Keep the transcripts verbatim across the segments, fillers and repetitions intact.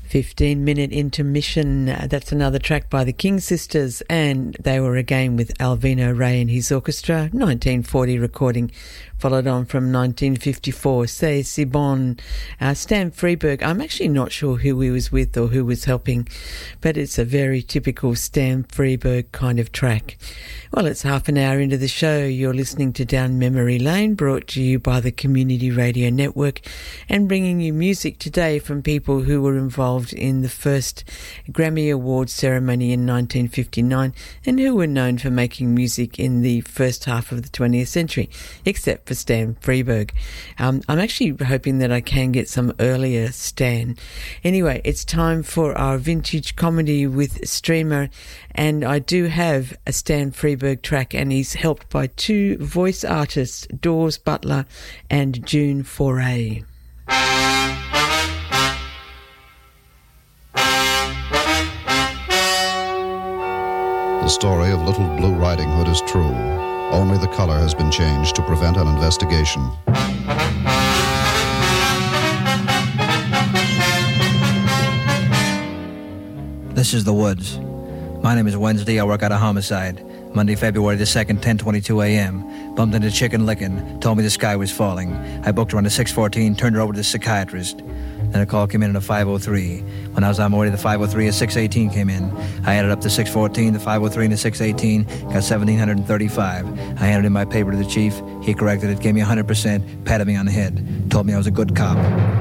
fifteen-minute intermission. That's another track by the King Sisters, and they were again with Alvino Ray and his orchestra, nineteen forty recording, followed on from nineteen fifty-four, C'est Si Bon. Uh, Stan Freberg, I'm actually not sure who he was with or who was helping, but it's a very typical Stan Freberg kind of track. Well, it's half an hour into the show. You're listening to Down Memory Lane, brought to you by the Community Radio Network, and bringing you music today from people who were involved in the first Grammy Awards ceremony in nineteen fifty-nine and who were known for making music in the first half of the twentieth century, except for Stan Freberg. Um, I'm actually hoping that I can get some earlier Stan. Anyway, it's time for our vintage comedy with Streamer, and I do have a Stan Freberg track, and he's helped by two voice artists, Dawes Butler and June Foray. The story of Little Blue Riding Hood is true. Only the color has been changed to prevent an investigation. This is the Woods. My name is Wednesday. I work out a homicide. Monday, February the second, ten twenty-two a.m. Bumped into Chicken Licken. Told me the sky was falling. I booked her on the six fourteen, turned her over to the psychiatrist. Then a call came in at a five oh three. When I was on my way to the five oh three, a six eighteen came in. I added up the six fourteen, the five oh three, and the six eighteen, got one thousand seven hundred thirty-five. I handed in my paper to the chief. He corrected it, gave me one hundred percent, patted me on the head, told me I was a good cop.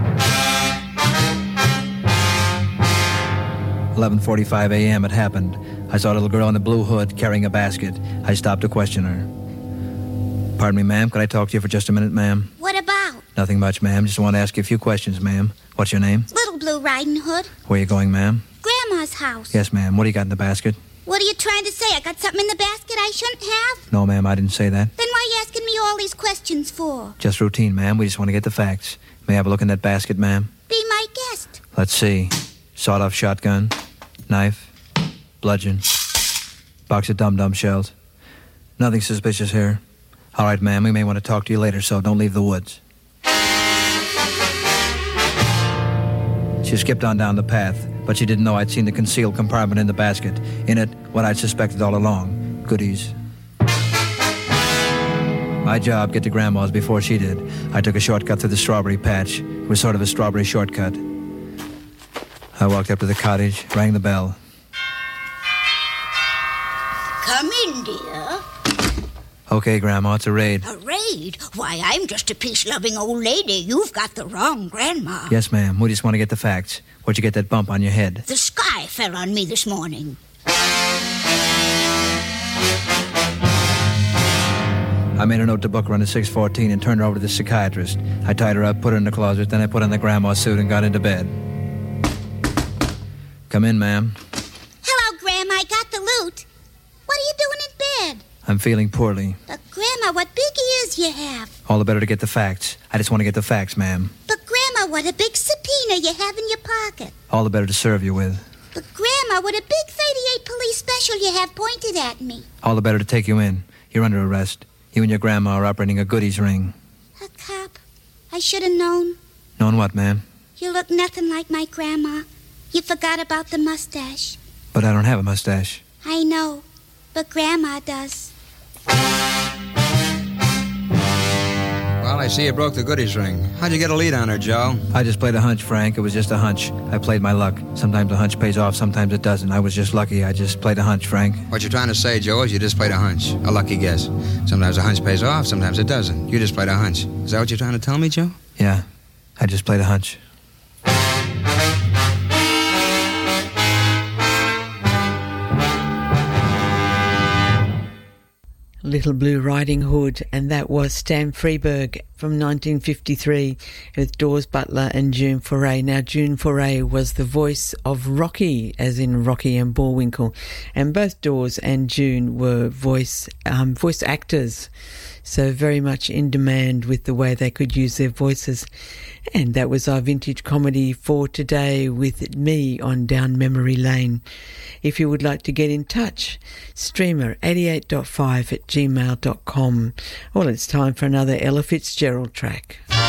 eleven forty-five a.m. it happened. I saw a little girl in a blue hood carrying a basket. I stopped to question her. Pardon me, ma'am, could I talk to you for just a minute, ma'am? What about? Nothing much, ma'am. Just want to ask you a few questions, ma'am. What's your name? Little Blue Riding Hood. Where are you going, ma'am? Grandma's house. Yes, ma'am. What do you got in the basket? What are you trying to say? I got something in the basket I shouldn't have? No, ma'am, I didn't say that. Then why are you asking me all these questions for? Just routine, ma'am. We just want to get the facts. May I have a look in that basket, ma'am? Be my guest. Let's see. Sawed-off shotgun, knife, bludgeon, box of dum-dum shells. Nothing suspicious here. All right, ma'am, we may want to talk to you later, so don't leave the woods. She skipped on down the path, but she didn't know I'd seen the concealed compartment in the basket. In it, what I'd suspected all along, goodies. My job, get to Grandma's before she did. I took a shortcut through the strawberry patch. It was sort of a strawberry shortcut. I walked up to the cottage, rang the bell. Come in, dear. Okay, Grandma, it's a raid. A raid? Why, I'm just a peace-loving old lady. You've got the wrong Grandma. Yes, ma'am. We just want to get the facts. Where'd you get that bump on your head? The sky fell on me this morning. I made a note to book her on the six fourteen and turned her over to the psychiatrist. I tied her up, put her in the closet, then I put on the grandma suit and got into bed. Come in, ma'am. Hello, Grandma. I got the loot. What are you doing in bed? I'm feeling poorly. But, Grandma, what big ears you have. All the better to get the facts. I just want to get the facts, ma'am. But, Grandma, what a big subpoena you have in your pocket. All the better to serve you with. But, Grandma, what a big thirty-eight police special you have pointed at me. All the better to take you in. You're under arrest. You and your grandma are operating a goodies ring. A cop? I should have known. Known what, ma'am? You look nothing like my grandma. You forgot about the mustache. But I don't have a mustache. I know, but Grandma does. Well, I see you broke the goodies ring. How'd you get a lead on her, Joe? I just played a hunch, Frank. It was just a hunch. I played my luck. Sometimes a hunch pays off, sometimes it doesn't. I was just lucky. I just played a hunch, Frank. What you're trying to say, Joe, is you just played a hunch. A lucky guess. Sometimes a hunch pays off, sometimes it doesn't. You just played a hunch. Is that what you're trying to tell me, Joe? Yeah, I just played a hunch. Little Blue Riding Hood, and that was Stan Freberg from nineteen fifty-three with Dawes Butler and June Foray. Now, June Foray was the voice of Rocky, as in Rocky and Bullwinkle, and both Dawes and June were voice um, voice actors, so very much in demand with the way they could use their voices. And that was our vintage comedy for today with me on Down Memory Lane. If you would like to get in touch, streamer eighty-eight point five at gmail dot com. Well, it's time for another Ella Fitzgerald track.